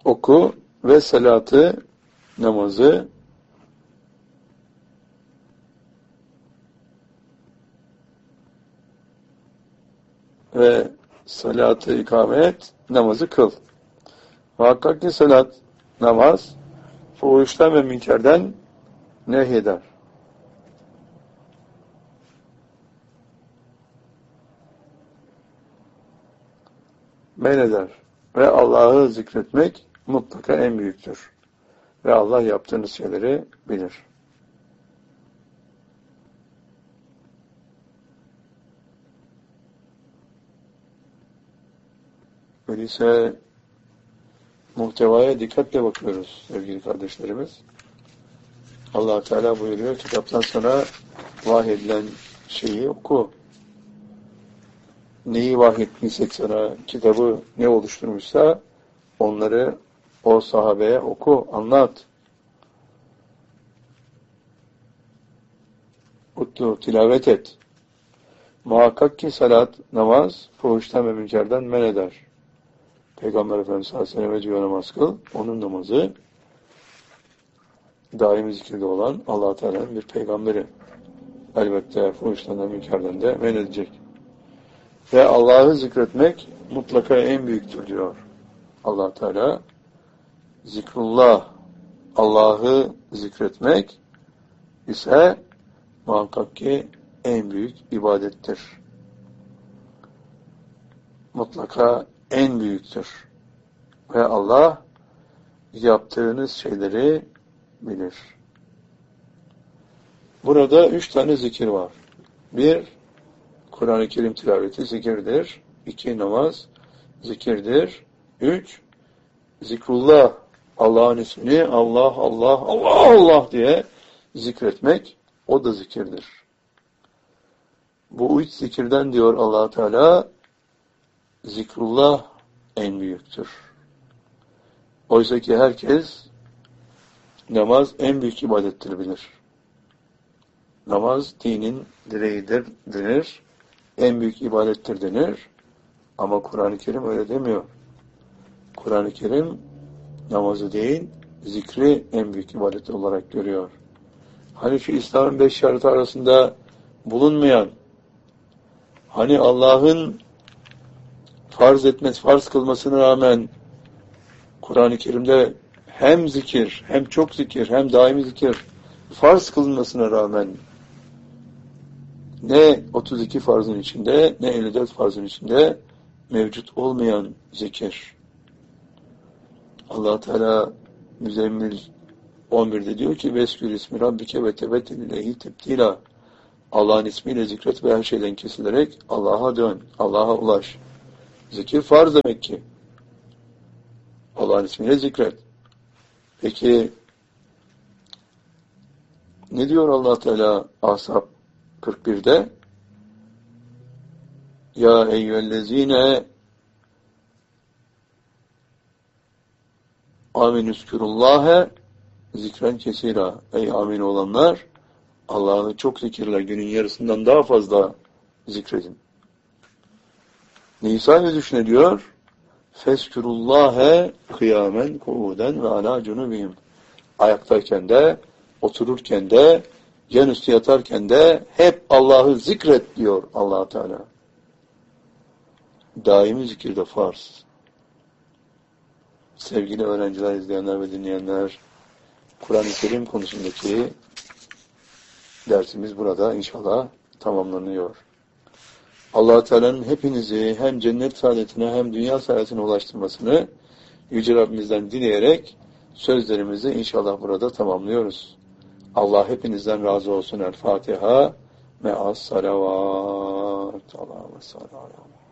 oku ve salatı, namazı ve salatı ikame et, namazı kıl. Muhakkak ki salat, namaz, fuhuştan ve münkerden nehyeder. Men eder. Ve Allah'ı zikretmek mutlaka en büyüktür. Ve Allah yaptığınız şeyleri bilir. Öyleyse muhtevaya dikkatle bakıyoruz sevgili kardeşlerimiz. Allah Teala buyuruyor, kitaptan sana vahyedilen şeyi oku. Neyi vahyettiysek sana, kitabı ne oluşturmuşsa onları o sahabeye oku, anlat. Utlu, tilavet et. Muhakkak ki salat, namaz, fuhuştan ve münkerden men eder. Peygamber Efendimiz sallallahu aleyhi ve sellem namaz kıl, onun namazı daimi zikirde olan Allah Teala'nın bir peygamberi. Elbette fuhuştan ve münkerden de men edecek. Ve Allah'ı zikretmek mutlaka en büyüktür diyor Allah Teala. Zikrullah, Allah'ı zikretmek ise muhakkak ki en büyük ibadettir. Mutlaka en büyüktür. Ve Allah yaptığınız şeyleri bilir. Burada 3 tane zikir var. 1, Kur'an-ı Kerim tilaveti zikirdir. 2, namaz zikirdir. 3, zikrullah, Allah'ın ismini Allah, Allah, Allah, Allah diye zikretmek, o da zikirdir. Bu 3 zikirden diyor Allah Teala, zikrullah en büyüktür. Oysa ki herkes namaz en büyük ibadettir bilir. Namaz dinin direğidir denir. En büyük ibadettir denir. Ama Kur'an-ı Kerim öyle demiyor. Kur'an-ı Kerim namazı değil, zikri en büyük ibadet olarak görüyor. Hani şu İslam'ın 5 şartı arasında bulunmayan, hani Allah'ın farz kılmasına rağmen Kur'an-ı Kerim'de hem zikir, hem çok zikir, hem daimi zikir farz kılınmasına rağmen ne 32 farzın içinde, ne 54 farzın içinde mevcut olmayan zikir. Allah Teala Müzzemmil 11'de diyor ki Veskür ismi Rabbike ve tebettel ileyhi tebdila. Allah'ın ismiyle zikret ve her şeyden kesilerek Allah'a dön, Allah'a ulaş. Zikir farz demek ki. Allah'ın ismiyle zikret. Peki ne diyor Allah Teala Ashab 41'de? Ya eyyühellezine aminüskürullâhe zikren kesira. Ey amin olanlar, Allah'ı çok zikirler, günün yarısından daha fazla zikredin. Nisa ne düşünüyor? Feskürullâhe kıyamen kuuden ve alâ cunubihim. Ayaktayken de, otururken de, yan üstü yatarken de hep Allah'ı zikret diyor Allah Teala. Daimi zikirde farz. Sevgili öğrenciler, izleyenler ve dinleyenler, Kur'an-ı Kerim konusundaki dersimiz burada inşallah tamamlanıyor. Allah Teala'nın hepinizi hem cennet saadetine hem dünya saadetine ulaştırmasını Yüce Rabbimizden dileyerek sözlerimizi inşallah burada tamamlıyoruz. Allah hepinizden razı olsun. El Fatiha me'as salavat. Allah'a ve sallallahu